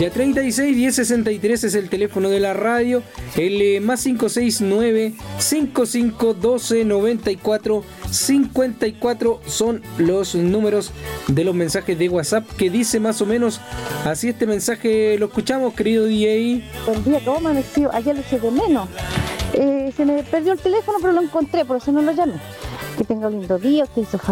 Ya 36 10 63 es el teléfono de la radio. El más 569 55 12 94 54 son los números de los mensajes de WhatsApp, que dice más o menos así este mensaje. Lo escuchamos, querido DJ. Buen día, ¿cómo amaneció? Ayer lo eché de menos. Se me perdió el teléfono, pero lo encontré, por eso no lo llamé. Que tenga un lindo día, usted y su familia.